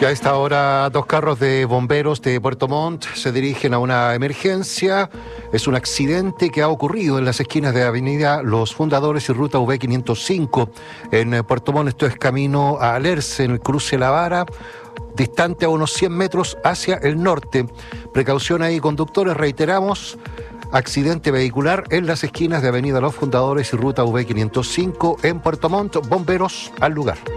Y a esta hora, 2 carros de bomberos de Puerto Montt se dirigen a una emergencia. Es un accidente que ha ocurrido en las esquinas de Avenida Los Fundadores y Ruta V 505 en Puerto Montt. Esto es camino a Alerce, en el cruce La Vara, distante a unos 100 metros hacia el norte. Precaución ahí, conductores, reiteramos. Accidente vehicular en las esquinas de Avenida Los Fundadores y Ruta V 505 en Puerto Montt. Bomberos al lugar.